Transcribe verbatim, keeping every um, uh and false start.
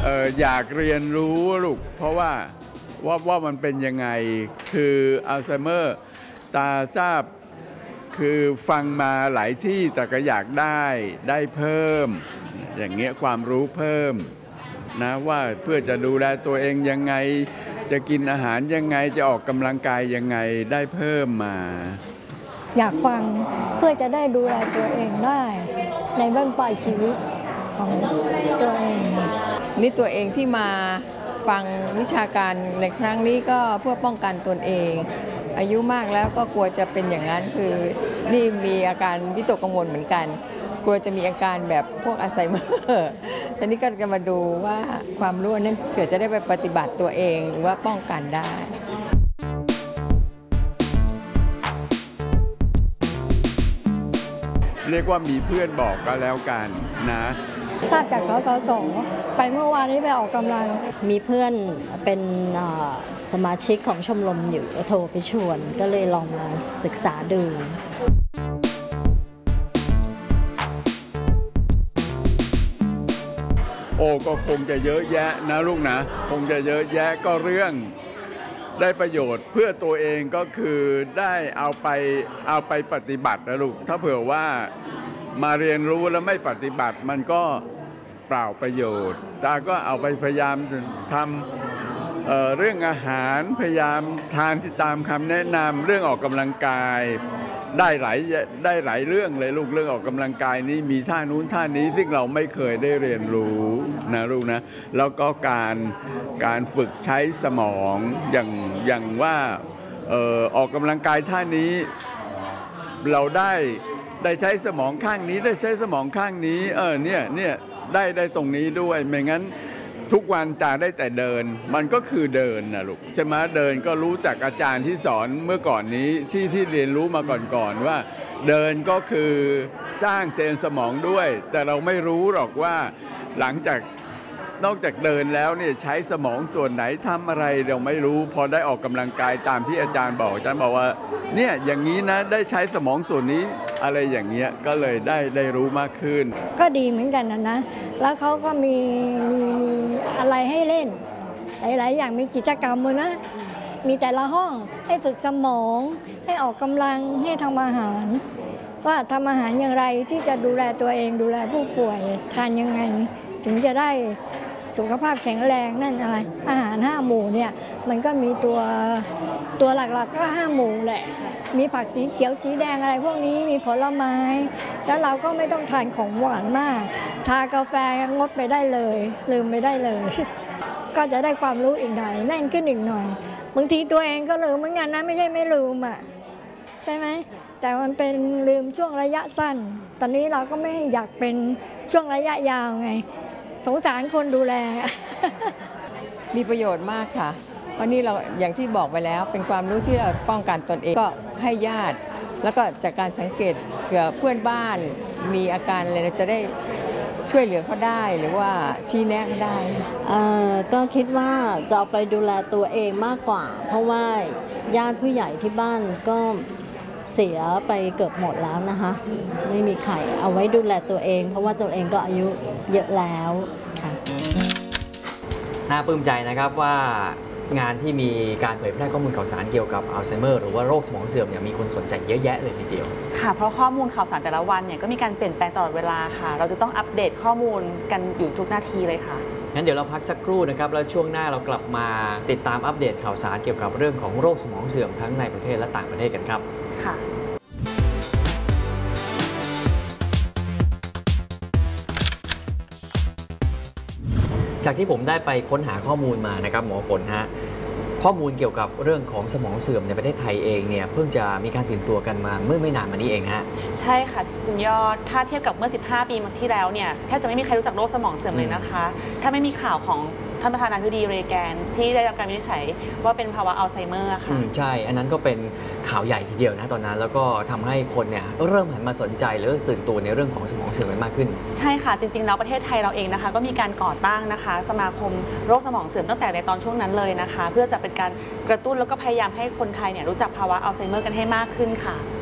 อออยากเรียนรู้ลูกเพราะว่าว่าว่ามันเป็นยังไงคืออัลไซเมอร์ตาทราบคือฟังมาหลายที่แต่ก็อยากได้ได้เพิ่มอย่างเงี้ยความรู้เพิ่มนะว่าเพื่อจะดูแลตัวเองยังไงจะกินอาหารยังไงจะออกกำลังกายยังไงได้เพิ่มมาอยากฟังเพื่อจะได้ดูแลตัวเองได้ในบ้านปลายชีวิตของตัวเองนี่ตัวเองที่มาฟังวิชาการในครั้งนี้ก็เพื่อป้องกันตนเองอายุมากแล้วก็กลัวจะเป็นอย่างนั้นคือนี่มีอาการวิตกกังวลเหมือนกันกลัวจะมีอาการแบบพวกอัลไซเมอร์ทีนี้ก็จะมาดูว่าความรู้นั้นเกิดจะได้ไปปฏิบัติตัวเองหรือว่าป้องกันได้เรียกว่ามีเพื่อนบอกก็แล้วกันนะทราบจากสสสไปเมื่อวานนี้ไปออกกำลังมีเพื่อนเป็นสมาชิกของชมรมอยู่โทรไปชวนก็เลยลองมาศึกษาดูโอ้ก็คงจะเยอะแยะนะลูกนะคงจะเยอะแยะก็เรื่องได้ประโยชน์เพื่อตัวเองก็คือได้เอาไปเอาไปปฏิบัตินะลูกถ้าเผื่อว่ามาเรียนรู้แล้วไม่ปฏิบัติมันก็เปล่าประโยชน์ตาก็เอาไปพยายามทำ เอ่อ เรื่องอาหารพยายามทานที่ตามคำแนะนำเรื่องออกกำลังกายได้หลายได้หลายเรื่องเลยลูกเรื่องออกกำลังกายนี้มีท่านู้นท่านี้ซึ่งเราไม่เคยได้เรียนรู้นะลูกนะแล้วก็การการฝึกใช้สมองอย่างอย่างว่าเอ่อออกกำลังกายท่านี้เราได้ได้ใช้สมองข้างนี้ได้ใช้สมองข้างนี้เออเนี่ยเนี่ยได้ได้ตรงนี้ด้วยไม่งั้นทุกวันจะได้แต่เดินมันก็คือเดินนะลูกใช่ไหมเดินก็รู้จากอาจารย์ที่สอนเมื่อก่อนนี้ที่ที่เรียนรู้มาก่อนๆว่าเดินก็คือสร้างเซลล์สมองด้วยแต่เราไม่รู้หรอกว่าหลังจากนอกจากเดินแล้วเนี่ยใช้สมองส่วนไหนทำอะไรเราไม่รู้พอได้ออกกำลังกายตามที่อาจารย์บอกอาจารย์บอกว่าเนี่ยอย่างนี้นะได้ใช้สมองส่วนนี้อะไรอย่างเงี้ยก็เลยได้ได้รู้มากขึ้นก็ดีเหมือนกันนะนะแล้วเขาก็มีมีมีอะไรให้เล่นหลายๆอย่างมีกิจกรรมเลยนะมีแต่ละห้องให้ฝึกสมองให้ออกกำลังให้ทำอาหารว่าทำอาหารอย่างไรที่จะดูแลตัวเองดูแลผู้ป่วยทานยังไงถึงจะได้สุขภาพแข็งแรงนั่นอะไรอาหารห้าหมู่เนี่ยมันก็มีตัวตัวหลักๆ ก็ห้าหมู่แหละมีผักสีเขียวสีแดงอะไรพวกนี้มีผลไม้แล้วเราก็ไม่ต้องทานของหวานมากชากาแฟงดไปได้เลยลืมไปได้เลยก็จะได้ความรู้อีกหน่อยแน่นขึ้นอีกหน่อยบางทีตัวเองก็ลืมเหมือนกันนะไม่ใช่ไม่ลืมอ่ะใช่ไหมแต่มันเป็นลืมช่วงระยะสั้นตอนนี้เราก็ไม่อยากเป็นช่วงระยะยาวไงสงสารคนดูแลมีประโยชน์มากค่ะเพราะนี่เราอย่างที่บอกไปแล้วเป็นความรู้ที่เราป้องกันตนเองก็ให้ญาติแล้วก็จากการสังเกตเผื่อเพื่อนบ้านมีอาการอะไรเราจะได้ช่วยเหลือเขาได้หรือว่าชี้แนะเขาได้เอ่อก็คิดว่าจะเอาไปดูแลตัวเองมากกว่าเพราะว่าญาติผู้ใหญ่ที่บ้านก็เสียไปเกือบหมดแล้วนะคะไม่มีใครเอาไว้ดูแลตัวเองเพราะว่าตัวเองก็อายุเยอะแล้วค่ะน่าปลื้มใจนะครับว่างานที่มีการเผยแพร่ข้อมูลข่าวสารเกี่ยวกับอัลไซเมอร์หรือว่าโรคสมองเสื่อมเนี่ยมีคนสนใจเยอะแยะเลยทีเดียวค่ะเพราะข้อมูลข่าวสารแต่ละวันเนี่ยก็มีการเปลี่ยนแปลงตลอดเวลาค่ะเราจะต้องอัปเดตข้อมูลกันอยู่ทุกนาทีเลยค่ะงั้นเดี๋ยวเราพักสักครู่นะครับแล้วช่วงหน้าเรากลับมาติดตามอัปเดตข่าวสารเกี่ยวกับเรื่องของโรคสมองเสื่อมทั้งในประเทศและต่างประเทศกันครับค่ะจากที่ผมได้ไปค้นหาข้อมูลมานะครับหมอฝนฮะข้อมูลเกี่ยวกับเรื่องของสมองเสื่อมในประเทศไทยเองเนี่ยเพิ่งจะมีการตื่นตัวกันมาเมื่อไม่นานมานี้เองฮะใช่ค่ะคุณยอดถ้าเทียบกับเมื่อสิบห้าปีที่แล้วเนี่ยแทบจะไม่มีใครรู้จักโรคสมองเสื่อมเลยนะคะถ้าไม่มีข่าวของท่านประธานาธิบดีเรแกนที่ได้รับการวินิจฉัยว่าเป็นภาวะอัลไซเมอร์ค่ะใช่อันนั้นก็เป็นข่าวใหญ่ทีเดียวนะตอนนั้นแล้วก็ทำให้คนเนี่ยเริ่มหันมาสนใจหรือตื่นตัวในเรื่องของสมองเสื่อมมากขึ้นใช่ค่ะจริงๆแล้วประเทศไทยเราเองนะคะก็มีการก่อตั้งนะคะสมาคมโรคสมองเสื่อมตั้งแต่ในตอนช่วงนั้นเลยนะคะเพื่อจะเป็นการกระตุ้นแล้วก็พยายามให้คนไทยเนี่ยรู้จักภาวะอัลไซเมอร์กันให้มากขึ้นค่ะ